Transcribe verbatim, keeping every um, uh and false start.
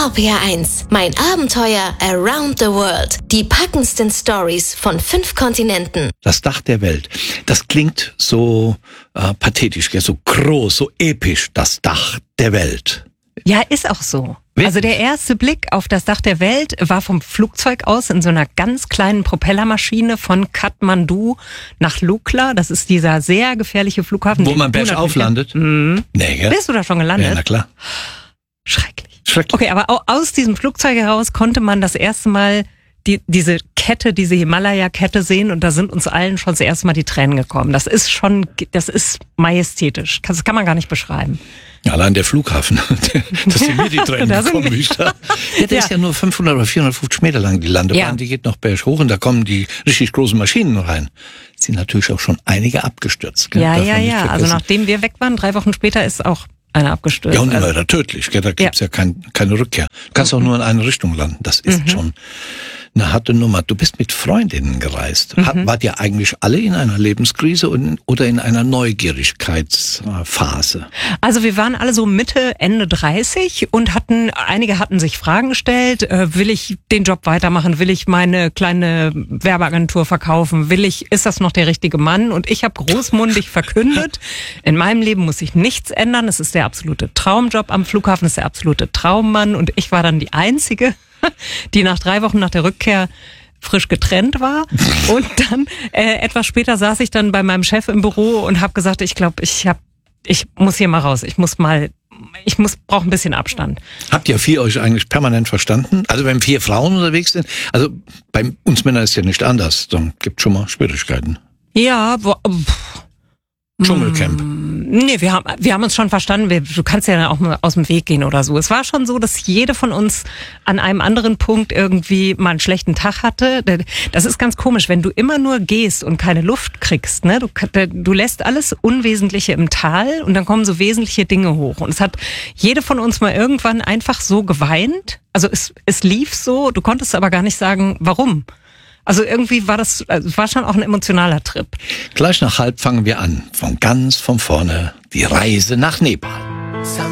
R P R eins, mein Abenteuer around the world. Die packendsten Stories von fünf Kontinenten. Das Dach der Welt. Das klingt so äh, pathetisch, so groß, so episch. Das Dach der Welt. Ja, ist auch so. Also der erste Blick auf das Dach der Welt war vom Flugzeug aus in so einer ganz kleinen Propellermaschine von Kathmandu nach Lukla. Das ist dieser sehr gefährliche Flughafen. Wo man bergauf landet? Mhm. Nee, gell? Bist du da schon gelandet? Ja, na klar. Schrecklich. Schrecklich. Okay, aber aus diesem Flugzeug heraus konnte man das erste Mal die, diese Kette, diese Himalaya-Kette sehen und da sind uns allen schon das erste Mal die Tränen gekommen. Das ist schon, das ist majestätisch. Das kann man gar nicht beschreiben. Allein der Flughafen, das sind mir die Tränen Da gekommen. sind Ich da. Ja, der Ja. ist ja nur fünfhundert oder vierhundertfünfzig Meter lang, die Landebahn, Ja. die geht noch berg hoch und da kommen die richtig großen Maschinen rein. Sind natürlich auch schon einige abgestürzt. Gell? Ja, Darf ja, man nicht ja. Also vergessen. nachdem wir weg waren, drei Wochen später ist auch einer abgestürzt. Ja, und Also- immer tödlich, gell? Da gibt's ja, ja kein, keine Rückkehr. Du kannst auch nur in eine Richtung landen. Das ist Mhm. schon eine harte Nummer. Du bist mit Freundinnen gereist. Mhm. Hat, wart ihr eigentlich alle in einer Lebenskrise und, oder in einer Neugierigkeitsphase? Also wir waren alle so Mitte, Ende dreißig und hatten, einige hatten sich Fragen gestellt, äh, will ich den Job weitermachen, will ich meine kleine Werbeagentur verkaufen, will ich, ist das noch der richtige Mann? Und ich habe großmundig verkündet, in meinem Leben muss sich nichts ändern, es ist der absolute Traumjob am Flughafen, es ist der absolute Traummann und ich war dann die Einzige, die nach drei Wochen nach der Rückkehr frisch getrennt war. Und dann äh, etwas später saß ich dann bei meinem Chef im Büro und habe gesagt, ich glaube, ich hab, ich muss hier mal raus. Ich muss mal, ich muss brauche ein bisschen Abstand. Habt ihr vier euch eigentlich permanent verstanden? Also wenn vier Frauen unterwegs sind, also bei uns Männern ist ja nicht anders, dann gibt schon mal Schwierigkeiten. Ja, wo, pff, Dschungelcamp. nee, wir haben, wir haben uns schon verstanden. Wir, du kannst ja dann auch mal aus dem Weg gehen oder so. Es war schon so, dass jede von uns an einem anderen Punkt irgendwie mal einen schlechten Tag hatte. Das ist ganz komisch, wenn du immer nur gehst und keine Luft kriegst. Ne? Du, du lässt alles Unwesentliche im Tal und dann kommen so wesentliche Dinge hoch. Und es hat jede von uns mal irgendwann einfach so geweint. Also es, es lief so, du konntest aber gar nicht sagen, warum. Also irgendwie war das, also war schon auch ein emotionaler Trip. Gleich nach halb fangen wir an. Von ganz von vorne die Reise nach Nepal.